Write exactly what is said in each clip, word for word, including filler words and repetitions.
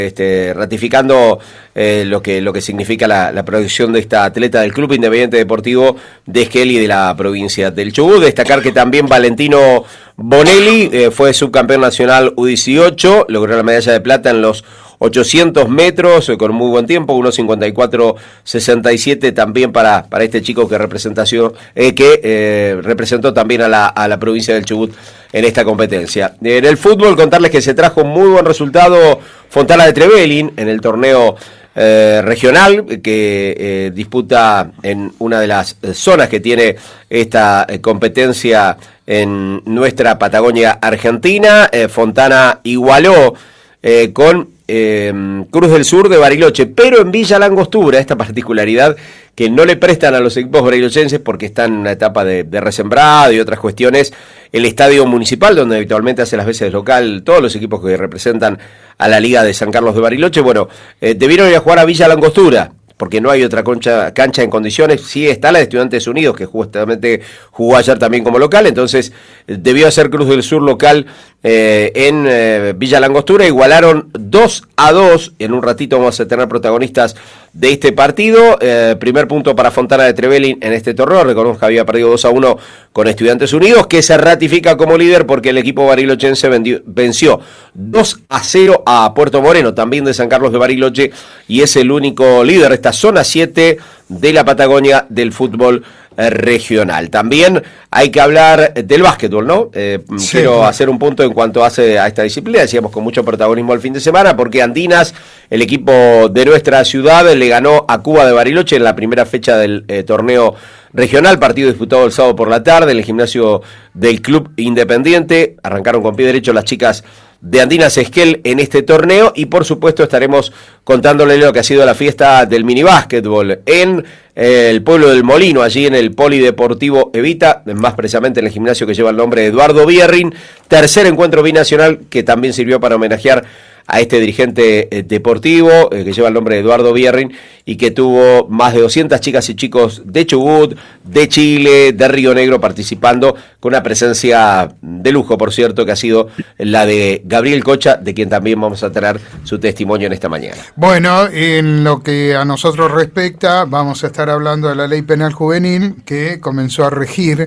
Este, ratificando eh, lo que lo que significa la, la producción de esta atleta del Club Independiente Deportivo de Esquel y de la provincia del Chubut. Destacar que también Valentino Bonelli eh, fue subcampeón nacional U dieciocho, logró la medalla de plata en los ochocientos metros, eh, con muy buen tiempo, uno cincuenta y cuatro sesenta y siete también para, para este chico que, representación, eh, que eh, representó también a la, a la provincia del Chubut en esta competencia. En el fútbol, contarles que se trajo un muy buen resultado Fontana de Trevelin en el torneo eh, regional que eh, disputa en una de las zonas que tiene esta eh, competencia en nuestra Patagonia Argentina. Eh, Fontana igualó eh, con eh, Cruz del Sur de Bariloche, pero en Villa Langostura, esta particularidad que no le prestan a los equipos barilochenses porque están en una etapa de, de resembrado y otras cuestiones, el estadio municipal, donde habitualmente hace las veces de local todos los equipos que representan a la Liga de San Carlos de Bariloche, bueno, eh, debieron ir a jugar a Villa Langostura, porque no hay otra concha, cancha en condiciones. Sí está la de Estudiantes Unidos, que justamente jugó ayer también como local, entonces debió hacer Cruz del Sur local eh, en eh, Villa Langostura. Igualaron dos a dos, en un ratito vamos a tener protagonistas de este partido. Eh, primer punto para Fontana de Trevelin en este torneo, recordemos que había perdido dos a uno con Estudiantes Unidos, que se ratifica como líder porque el equipo barilochense vendió, venció dos a cero a Puerto Moreno, también de San Carlos de Bariloche, y es el único líder de esta zona siete de la Patagonia del fútbol eh, regional. También hay que hablar del básquetbol, ¿no? Eh, sí, quiero sí. hacer un punto en cuanto hace a esta disciplina, decíamos con mucho protagonismo el fin de semana, porque Andinas, el equipo de nuestra ciudad, le ganó a Cuba de Bariloche en la primera fecha del eh, torneo regional, partido disputado el sábado por la tarde en el gimnasio del Club Independiente. Arrancaron con pie derecho las chicas de Andinas Esquel en este torneo, y por supuesto estaremos contándole lo que ha sido la fiesta del minibásquetbol en eh, el pueblo del Molino, allí en el Polideportivo Evita, más precisamente en el gimnasio que lleva el nombre de Eduardo Bierrin. Tercer encuentro binacional que también sirvió para homenajear a este dirigente eh, deportivo eh, que lleva el nombre de Eduardo Bierrin y que tuvo más de doscientas chicas y chicos de Chubut, de Chile, de Río Negro participando, con una presencia de lujo, por cierto, que ha sido la de Gabriel Cocha, de quien también vamos a tener su testimonio en esta mañana. Bueno, en lo que a nosotros respecta, vamos a estar hablando de la Ley Penal Juvenil que comenzó a regir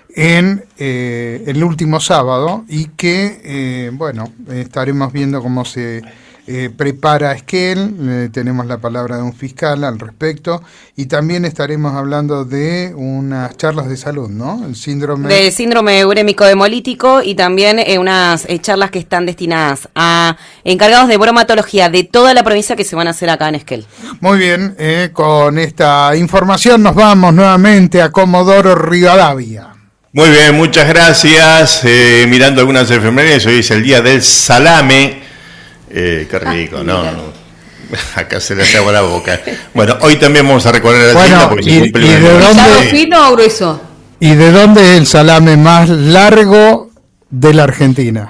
en eh, el último sábado y que, eh, bueno, estaremos viendo cómo se eh, prepara Esquel. Eh, tenemos la palabra de un fiscal al respecto, y también estaremos hablando de unas charlas de salud, ¿no? El síndrome... De síndrome urémico hemolítico, y también eh, unas eh, charlas que están destinadas a encargados de bromatología de toda la provincia que se van a hacer acá en Esquel. Muy bien, eh, con esta información nos vamos nuevamente a Comodoro Rivadavia. Muy bien, muchas gracias. Eh, mirando algunas efemérides, hoy es el día del salame. Eh, qué rico, ah, ¿no? Acá se le hace agua la boca. Bueno, hoy también vamos a recorrer la bueno, tienda porque y, se cumple y un de aniversario. dónde, ¿Fino o grueso? ¿Y de dónde es el salame más largo de la Argentina?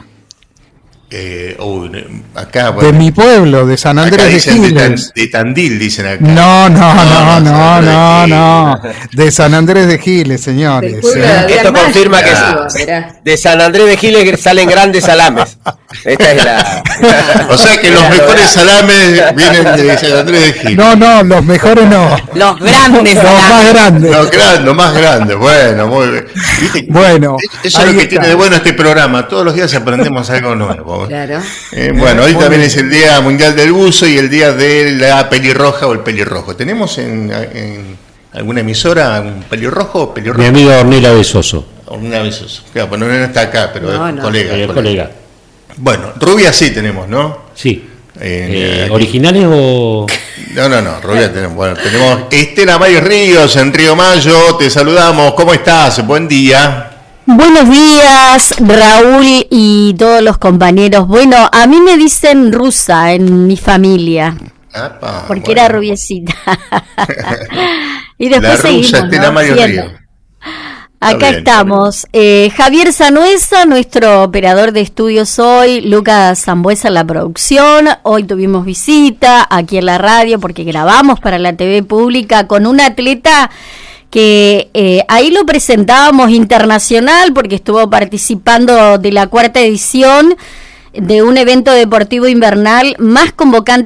Eh, uh, acá, bueno, de mi pueblo, de San Andrés acá de dicen de, tan, Giles. de Tandil, dicen acá. No, no, no, no, no, no. De San Andrés de Giles, señores. ¿eh? Esto confirma que sí. De San Andrés de Giles salen grandes salames. Esta es la... O sea que los mejores salames vienen de San Andrés de Giles. No, no, los mejores no. Los grandes. Los más grandes. Los, gran, los más grandes, bueno, muy bien. ¿Viste? Bueno, eso es lo que está. Tiene de bueno este programa. Todos los días aprendemos algo nuevo. Claro. Eh, bueno, hoy también es el Día Mundial del Buzo y el Día de la Pelirroja o el Pelirrojo. ¿Tenemos en, en alguna emisora un pelirrojo o pelirrojo? Mi amigo Ornella Besoso. Ornella Besoso. Claro, pues no está acá, pero no, es no. colega. Eh, colega. colega. Bueno, rubia sí tenemos, ¿no? Sí. Eh, eh, ¿Originales o...? No, no, no, rubia tenemos. Bueno, tenemos Estela Maris Ríos en Río Mayo. Te saludamos. ¿Cómo estás? Buen día. Buenos días, Raúl y todos los compañeros. Bueno, a mí me dicen rusa en mi familia, Apa, porque bueno. era rubiecita. Y después la rusa seguimos, Estela ¿no? Maris Siendo. Ríos. Acá bien, estamos. Eh, Javier Sanuesa, nuestro operador de estudios hoy, Lucas Zambuesa en la producción. Hoy tuvimos visita aquí en la radio porque grabamos para la T V pública con un atleta que eh, ahí lo presentábamos internacional porque estuvo participando de la cuarta edición de un evento deportivo invernal más convocante